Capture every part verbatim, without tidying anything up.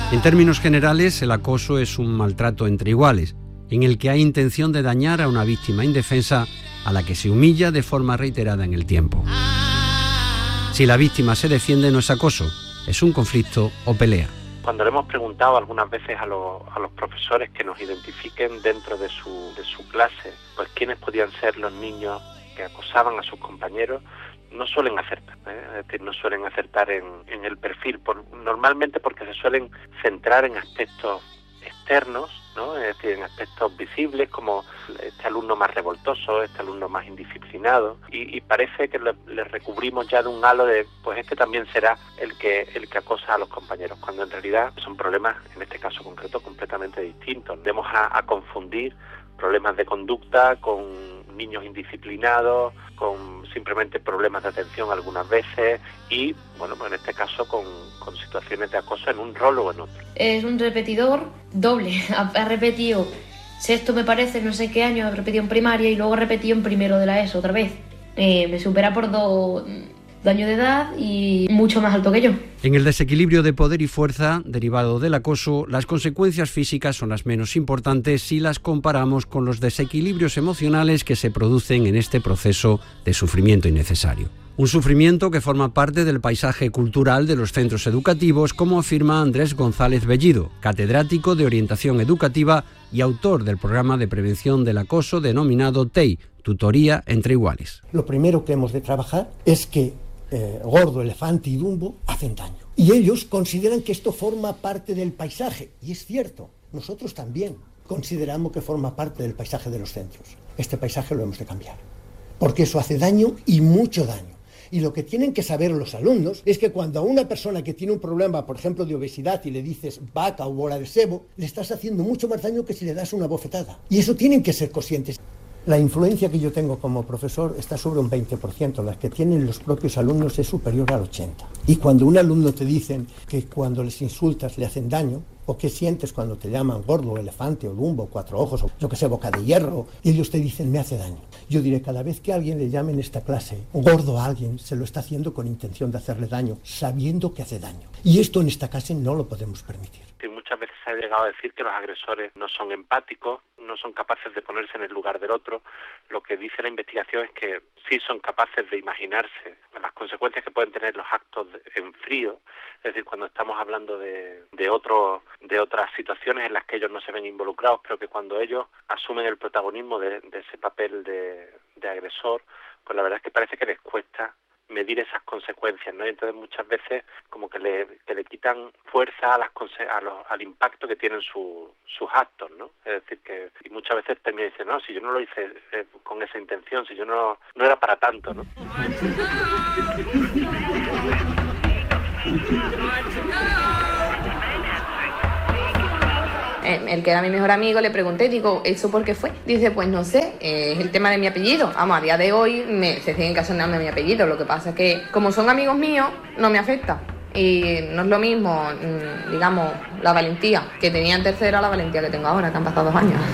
En términos generales, el acoso es un maltrato entre iguales, en el que hay intención de dañar a una víctima indefensa a la que se humilla de forma reiterada en el tiempo. Si la víctima se defiende, no es acoso, es un conflicto o pelea. Cuando le hemos preguntado algunas veces a los, a los profesores que nos identifiquen dentro de su, de su clase, pues quiénes podían ser los niños que acosaban a sus compañeros, no suelen acertar, ¿eh? Es decir, no suelen acertar en, en el perfil, por, normalmente porque se suelen centrar en aspectos externos, ¿no? Es decir, en aspectos visibles como este alumno más revoltoso, este alumno más indisciplinado, y, y parece que le, le recubrimos ya de un halo de, pues este también será el que el que acosa a los compañeros, cuando en realidad son problemas, en este caso concreto, completamente distintos. Tendemos a, a confundir problemas de conducta con niños indisciplinados, con simplemente problemas de atención algunas veces y, bueno, pues en este caso con, con situaciones de acoso en un rol o en otro. Es un repetidor doble, ha, ha repetido sexto me parece, no sé qué año, ha repetido en primaria y luego ha repetido en primero de la ESO otra vez. Eh, me supera por dos años de edad y mucho más alto que yo. En el desequilibrio de poder y fuerza derivado del acoso, las consecuencias físicas son las menos importantes si las comparamos con los desequilibrios emocionales que se producen en este proceso de sufrimiento innecesario. Un sufrimiento que forma parte del paisaje cultural de los centros educativos, como afirma Andrés González Bellido, catedrático de Orientación Educativa y autor del programa de prevención del acoso denominado T E I, Tutoría entre Iguales. Lo primero que hemos de trabajar es que Eh, Gordo, Elefante y Dumbo hacen daño. Y ellos consideran que esto forma parte del paisaje. Y es cierto, nosotros también consideramos que forma parte del paisaje de los centros. Este paisaje lo hemos de cambiar, porque eso hace daño y mucho daño. Y lo que tienen que saber los alumnos es que cuando a una persona que tiene un problema, por ejemplo, de obesidad, y le dices vaca o bola de sebo, le estás haciendo mucho más daño que si le das una bofetada. Y eso tienen que ser conscientes. La influencia que yo tengo como profesor está sobre un veinte por ciento, las que tienen los propios alumnos es superior al ochenta por ciento. Y cuando un alumno te dicen que cuando les insultas le hacen daño, o qué sientes cuando te llaman gordo, elefante o dumbo, cuatro ojos, o yo que sé, boca de hierro, y ellos te dicen me hace daño. Yo diré, cada vez que alguien le llame en esta clase gordo a alguien, se lo está haciendo con intención de hacerle daño, sabiendo que hace daño. Y esto en esta clase no lo podemos permitir. Y muchas veces se ha llegado a decir que los agresores no son empáticos, no son capaces de ponerse en el lugar del otro. Lo que dice la investigación es que sí son capaces de imaginarse las consecuencias que pueden tener los actos en frío, es decir, cuando estamos hablando de, de, otro, de otras situaciones en las que ellos no se ven involucrados, pero que cuando ellos asumen el protagonismo de, de ese papel de, de agresor, pues la verdad es que parece que les cuesta medir esas consecuencias, ¿no? Y entonces muchas veces como que le, que le quitan fuerza a las a los, al impacto que tienen su, sus actos, ¿no? Es decir, que y muchas veces termina diciendo, no, si yo no lo hice eh, con esa intención, si yo no, no era para tanto, ¿no? El que era mi mejor amigo, le pregunté, digo, ¿eso por qué fue? Dice, pues no sé, eh, es el tema de mi apellido. Vamos, a día de hoy me, se siguen casando mi apellido. Lo que pasa es que, como son amigos míos, no me afecta. Y no es lo mismo, digamos, la valentía que tenía en tercero a la valentía que tengo ahora, que han pasado dos años.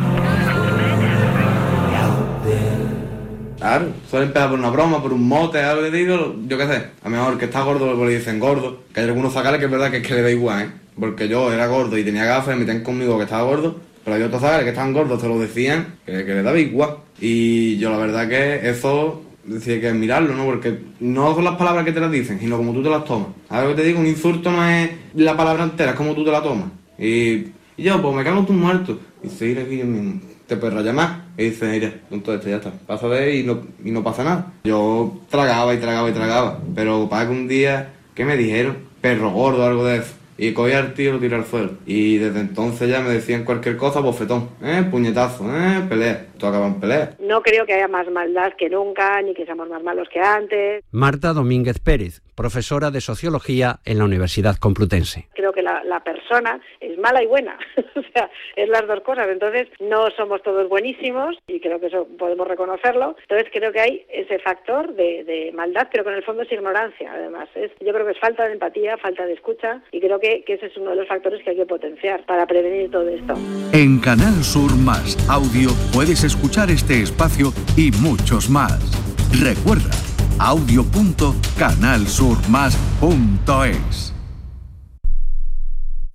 Claro, suele empezar por una broma, por un mote, algo que digo, yo qué sé. A lo mejor que está gordo le dicen gordo, que hay algunos zagales que es verdad que es que le da igual, ¿eh? Porque yo era gordo y tenía gafas y me metían conmigo que estaba gordo, pero hay otros zagales que estaban gordos, te lo decían, que, que le daba igual. Y yo la verdad que eso decía que mirarlo, ¿no? Porque no son las palabras que te las dicen, sino como tú te las tomas. ¿Sabes lo que te digo? Un insulto no es la palabra entera, es como tú te la tomas. Y, y yo, pues me cago en tus muertos. Y dice, ir aquí mismo. Te puedes rayar más. Y dice, mira, con todo esto ya está. Pasa de y no, y no pasa nada. Yo tragaba y tragaba y tragaba. Pero para que un día, ¿qué me dijeron? Perro gordo o algo de eso. Y cogía al tío y lo tiré al suelo. Y desde entonces ya me decían cualquier cosa, bofetón, ¿eh? Puñetazo, ¿eh? Pelea. Todo acaba en pelea. No creo que haya más maldad que nunca, ni que seamos más malos que antes. Marta Domínguez Pérez, profesora de Sociología en la Universidad Complutense. Creo que la, la persona es mala y buena, o sea, es las dos cosas. Entonces, no somos todos buenísimos, y creo que eso podemos reconocerlo. Entonces, creo que hay ese factor de, de maldad, pero que en el fondo es ignorancia, además. Es, yo creo que es falta de empatía, falta de escucha, y creo que, que ese es uno de los factores que hay que potenciar para prevenir todo esto. En Canal Sur Más Audio puedes escuchar este espacio y muchos más. Recuerda, audio punto canal sur más punto es.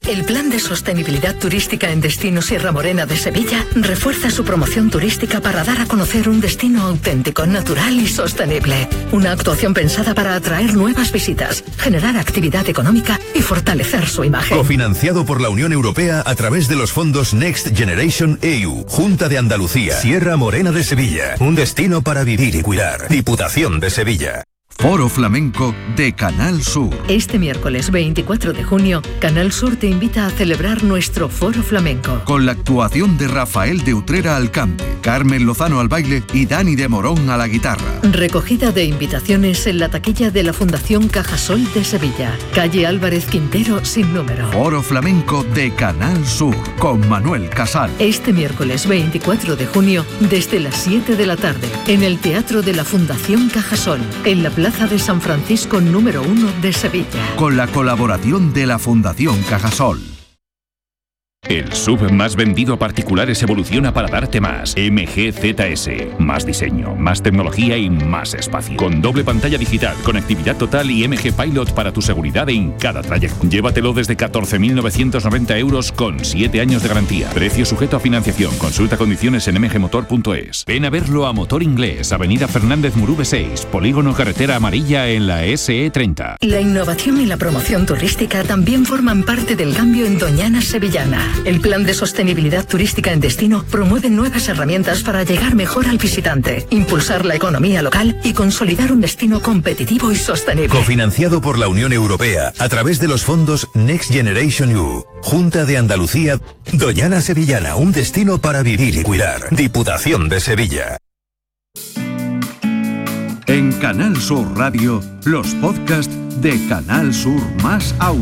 El Plan de Sostenibilidad Turística en Destino Sierra Morena de Sevilla refuerza su promoción turística para dar a conocer un destino auténtico, natural y sostenible. Una actuación pensada para atraer nuevas visitas, generar actividad económica y fortalecer su imagen. Cofinanciado por la Unión Europea a través de los fondos Next Generation E U. Junta de Andalucía. Sierra Morena de Sevilla. Un destino para vivir y cuidar. Diputación de Sevilla. Foro Flamenco de Canal Sur. Este miércoles veinticuatro de junio, Canal Sur te invita a celebrar nuestro Foro Flamenco. Con la actuación de Rafael de Utrera al cante, Carmen Lozano al baile y Dani de Morón a la guitarra. Recogida de invitaciones en la taquilla de la Fundación Cajasol de Sevilla. Calle Álvarez Quintero sin número. Foro Flamenco de Canal Sur con Manuel Casal. Este miércoles veinticuatro de junio, desde las siete de la tarde, en el Teatro de la Fundación Cajasol, en la Plaza de San Francisco número uno de Sevilla. Con la colaboración de la Fundación Cajasol. El S U V más vendido a particulares evoluciona para darte más. M G Z S. Más diseño, más tecnología y más espacio. Con doble pantalla digital, conectividad total y M G Pilot para tu seguridad en cada trayecto. Llévatelo desde catorce mil novecientos noventa euros con siete años de garantía. Precio sujeto a financiación. Consulta condiciones en m g motor punto es. Ven a verlo a Motor Inglés, Avenida Fernández Murube seis, Polígono Carretera Amarilla en la S E treinta. La innovación y la promoción turística también forman parte del cambio en Doñana Sevillana. El Plan de Sostenibilidad Turística en Destino promueve nuevas herramientas para llegar mejor al visitante, impulsar la economía local y consolidar un destino competitivo y sostenible. Cofinanciado por la Unión Europea a través de los fondos Next Generation E U. Junta de Andalucía. Doñana Sevillana, un destino para vivir y cuidar. Diputación de Sevilla. En Canal Sur Radio, los podcasts de Canal Sur Más Audio.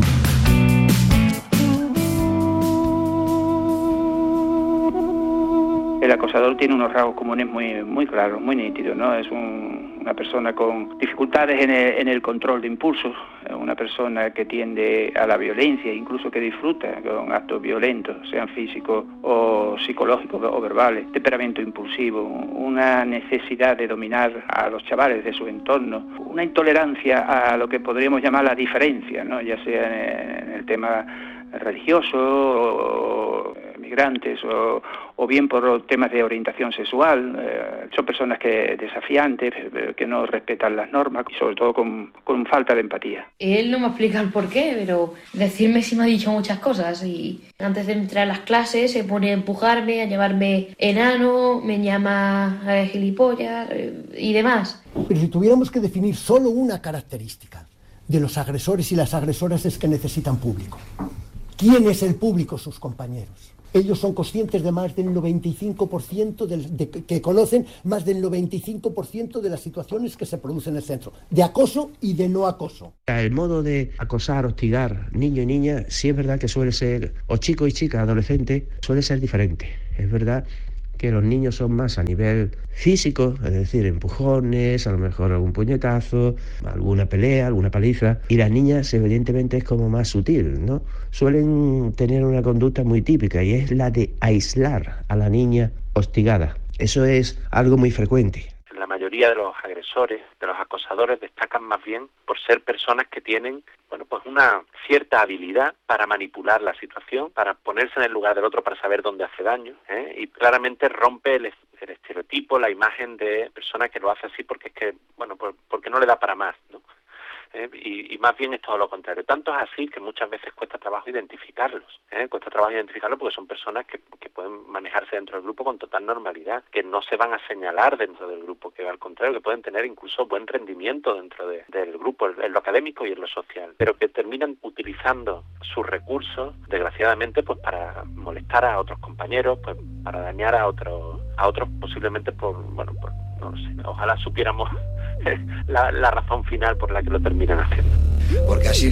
El acosador tiene unos rasgos comunes muy muy claros, muy nítidos, ¿no? Es un, una persona con dificultades en el, en el control de impulsos, una persona que tiende a la violencia, incluso que disfruta con actos violentos, sean físicos o psicológicos o verbales, temperamento impulsivo, una necesidad de dominar a los chavales de su entorno, una intolerancia a lo que podríamos llamar la diferencia, ¿no? Ya sea en el tema religioso, o migrantes, o, o bien por temas de orientación sexual. Eh, son personas que desafiantes, que no respetan las normas y sobre todo con, con falta de empatía. Él no me explica el por qué, pero decirme sí me ha dicho muchas cosas, y antes de entrar a las clases se pone a empujarme, a llamarme enano, me llama eh, gilipollas eh, y demás. Pero si tuviéramos que definir solo una característica de los agresores y las agresoras, es que necesitan público. ¿Quién es el público? Sus compañeros. Ellos son conscientes de más del noventa y cinco por ciento del, de, que conocen más del noventa y cinco por ciento de las situaciones que se producen en el centro, de acoso y de no acoso. El modo de acosar, hostigar niño y niña, sí es verdad que suele ser, o chico y chica, adolescente, suele ser diferente. Es verdad que los niños son más a nivel físico, es decir, empujones, a lo mejor algún puñetazo, alguna pelea, alguna paliza, y las niñas evidentemente es como más sutil, ¿no? Suelen tener una conducta muy típica y es la de aislar a la niña hostigada. Eso es algo muy frecuente. La mayoría de los agresores, de los acosadores, destacan más bien por ser personas que tienen, bueno, pues una cierta habilidad para manipular la situación, para ponerse en el lugar del otro, para saber dónde hace daño, ¿eh? Y claramente rompe el, el estereotipo, la imagen de persona que lo hace así porque es que, bueno, por, porque no le da para más, ¿no? ¿Eh? Y, y más bien es todo lo contrario. Tanto es así que muchas veces cuesta trabajo identificarlos, ¿eh? Cuesta trabajo identificarlos porque son personas que, que pueden manejarse dentro del grupo con total normalidad, que no se van a señalar dentro del grupo, que al contrario, que pueden tener incluso buen rendimiento dentro de, del grupo, en lo académico y en lo social, pero que terminan utilizando sus recursos, desgraciadamente, pues para molestar a otros compañeros, pues para dañar a otros, a otros posiblemente por, bueno, por, no lo sé, ojalá supiéramos la, la razón final por la que lo terminan haciendo. Porque así